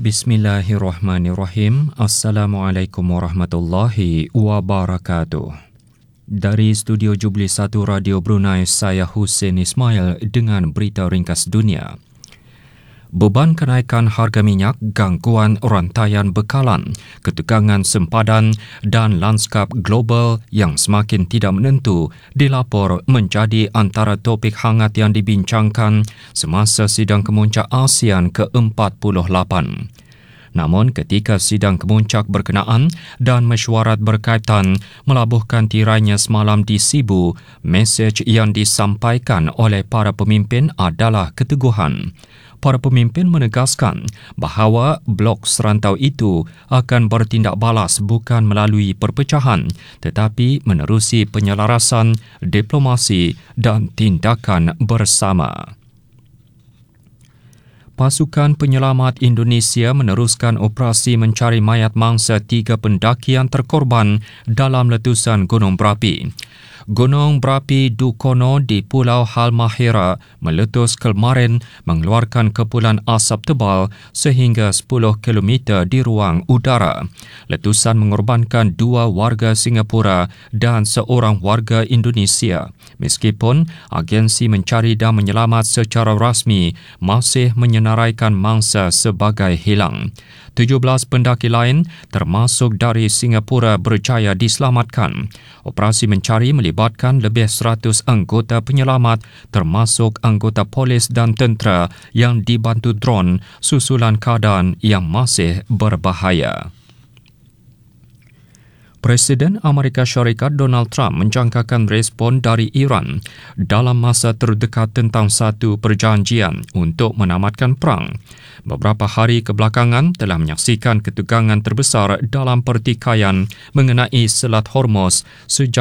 Bismillahirrahmanirrahim. Assalamualaikum warahmatullahi wabarakatuh. Dari Studio Jubli 1 Radio Brunei, saya Hussein Ismail dengan berita ringkas dunia. Beban kenaikan harga minyak, gangguan rantaian bekalan, ketegangan sempadan dan lanskap global yang semakin tidak menentu dilapor menjadi antara topik hangat yang dibincangkan semasa sidang kemuncak ASEAN ke-48. Namun ketika sidang kemuncak berkenaan dan mesyuarat berkaitan melabuhkan tirainya semalam di Sibu, mesej yang disampaikan oleh para pemimpin adalah keteguhan. Para pemimpin menegaskan bahawa blok serantau itu akan bertindak balas bukan melalui perpecahan tetapi menerusi penyelarasan, diplomasi dan tindakan bersama. Pasukan Penyelamat Indonesia meneruskan operasi mencari mayat mangsa 3 pendaki yang terkorban dalam letusan gunung berapi. Gunung berapi Dukono di Pulau Halmahera meletus kemarin mengeluarkan kepulan asap tebal sehingga 10 km di ruang udara. Letusan mengorbankan 2 warga Singapura dan seorang warga Indonesia. Meskipun agensi mencari dan menyelamat secara rasmi masih menyenaraikan mangsa sebagai hilang. 17 pendaki lain termasuk dari Singapura berjaya diselamatkan. Operasi mencari melibatkan lebih 100 anggota penyelamat termasuk anggota polis dan tentera yang dibantu drone susulan keadaan yang masih berbahaya. Presiden Amerika Syarikat Donald Trump menjangkakan respon dari Iran dalam masa terdekat tentang satu perjanjian untuk menamatkan perang. Beberapa hari kebelakangan telah menyaksikan ketegangan terbesar dalam pertikaian mengenai Selat Hormuz sejak